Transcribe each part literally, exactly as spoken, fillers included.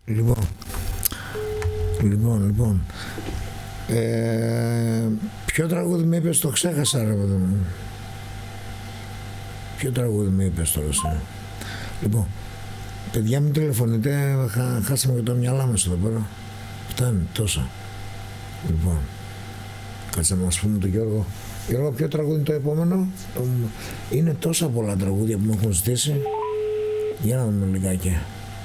Λοιπόν, λοιπόν, λοιπόν. Ε, ποιο τραγούδι με είπες, το ξέχασα ρε παιδί μου. Ποιο τραγούδι με είπες τώρα εσύ. Λοιπόν, παιδιά μην τηλεφωνείτε, χα, χάσαμε και το μυαλά μας εδώ πέρα. Φτάνει, τόσα. Λοιπόν, κάτσε να μας πούμε τον Γιώργο. Γιώργο, ποιο τραγούδι είναι το επόμενο? Είναι τόσα πολλά τραγούδια που μου έχουν ζητήσει. Για να δούμε λιγάκι.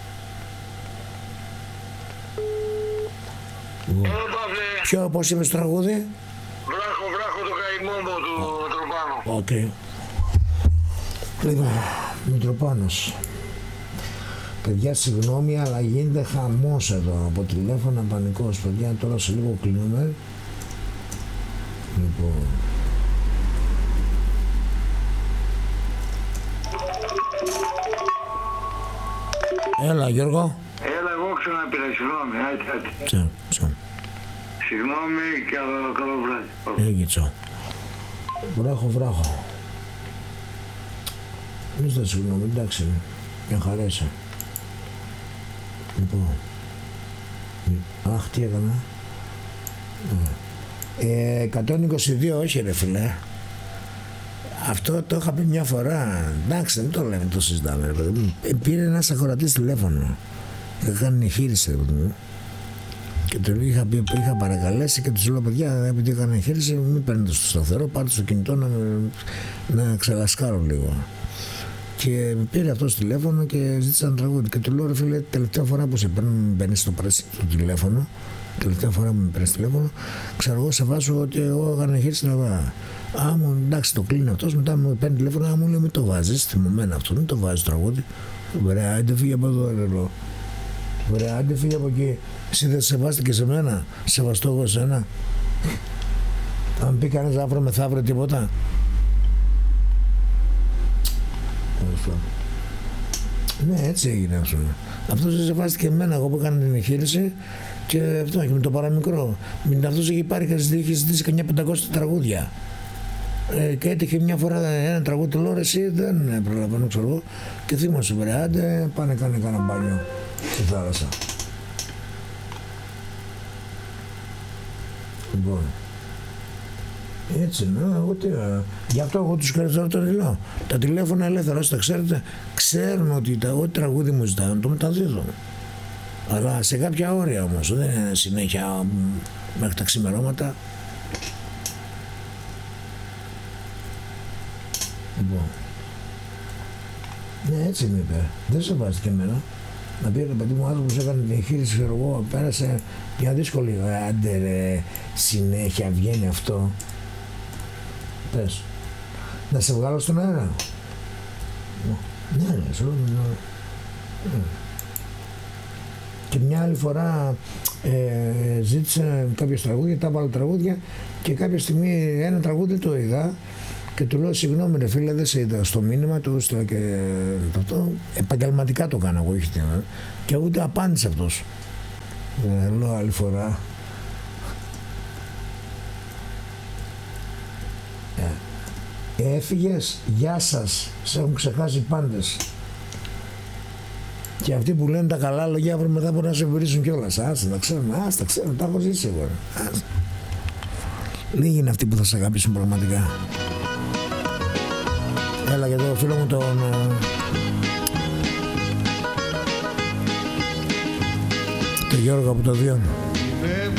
Ποιο, πώς είμαι στο τραγούδι? Βράχο, βράχο το καημό μου του Μητροπάνου. Οκ. Okay. Λοιπόν, Μητροπάνος. Παιδιά, συγγνώμη, αλλά γίνεται χαμός εδώ από τηλέφωνα, πανικός. Παιδιά, τώρα σε λίγο κλείνουμε. Λοιπόν. Έλα, Γιώργο. Έλα, εγώ ξαναπήρα, συγγνώμη. Άιτε, άιτε. Τσο, τσο. Συγγνώμη και καλό, καλό βράδυ. Έγινε τσο. Βράχο, βράχο. Εμείς δεν συγγνώμη, εντάξει. Μια χαρά είσαι. Λοιπόν. Αχ, τι έκανα. Ε, εκατόν είκοσι δύο, όχι ρε φίλε. Αυτό το είχα πει μια φορά. Εντάξει, δεν το λέμε, το συζητάμε ρε παιδί μου. Πήρε ένας ακροατής τηλέφωνο. Είχα κάνει εγχείρηση ρε παιδί μου. Και το είχα, πει, είχα παρακαλέσει και τους λέω παιδιά, επειδή είχα εγχείρηση, μην παίρνετε στο σταθερό, πάρτε στο κινητό να, να ξελασκάρω λίγο. Και πήρε αυτό το τηλέφωνο και ζήτησε ένα τραγούδι. Και του λέω ρε φίλε, τελευταία φορά που σε παίρνει, μπαίνεις στο πράσινο το τηλέφωνο, τελευταία φορά που με παίρνεις τηλέφωνο, ξέρω εγώ σε βάζω ότι εγώ έκανα εγχείρηση να βάζω. Α, μου εντάξει το κλείνει αυτός, μετά μου παίρνει τηλέφωνο, α, μου λέει μην το βάζεις, θυμωμένα αυτό, μην το βάζεις τραγούδι. Βρε, άντε φύγε από εδώ, ρε λέω. Βρε, άντε φύγε από εκεί. Εσύ δεν σεβάστηκε σε μένα, σεβαστώ εγώ σένα. Αν πει κανείς αύριο μεθαύριο τίποτα. Ναι, έτσι έγινε αυτό. Αυτός δεν σεβάστηκε εμένα, εγώ που έκανα την εγχείρηση και αυτό και με το παραμικρό. Με αυτός είχε πάρει και είχε ζητήσει καμιά πεντακόσια τραγούδια. Ε, και έτυχε μια φορά ένα τραγούδι τηλεόραση, δεν προλαβαίνω, ξέρω εγώ. Και θύμωσε, βρε, άντε, πάνε κάνε κάνα μπάνιο στη θάλασσα. Λοιπόν, έτσι, ναι, εγώ τι, γι' αυτό εγώ τους κρατάω το λέω. Τα τηλέφωνα ελεύθερα, όσο τα ξέρετε, ξέρουν ότι τα, ό,τι τραγούδι μου ζητάνε, το μεταδίδω. Αλλά σε κάποια όρια όμως, δεν είναι συνέχεια μέχρι τα ξημερώματα. Λοιπόν, ναι, έτσι μου είπε, δεν σε βάζει και εμένα. Να πει ρε παιδί μου, άνθρωπος έκανε την εγχείρηση, ξέρω εγώ, πέρασε μια δύσκολη, άντε ρε, συνέχεια βγαίνει αυτό. Πες, να σε βγάλω στον αέρα. Ναι, ναι, σου λέω, ναι. Και μια άλλη φορά ε, ζήτησε κάποιος τραγούδια, τα έβαλα τραγούδια και κάποια στιγμή ένα τραγούδι το είδα και του λέω συγγνώμη ρε φίλε, δεν σε είδα στο μήνυμα, του έστειλα και αυτό, επαγγελματικά το κάνω εγώ, όχι και ούτε απάντησε αυτός. Ε, λέω άλλη φορά. Ε, έφυγες, γεια σας, σε έχουν ξεχάσει πάντες. Και αυτοί που λένε τα καλά λόγια αύριο μετά μπορεί να σε βρίσουν κιόλας. Άστα, τα ξέρουν, άστα, ξέρουν, τα έχω ζήσει εγώ. Λίγοι είναι αυτοί που θα σε αγαπήσουν πραγματικά. Έλα και εδώ φίλο μου τον... τον Γιώργο από το δύο.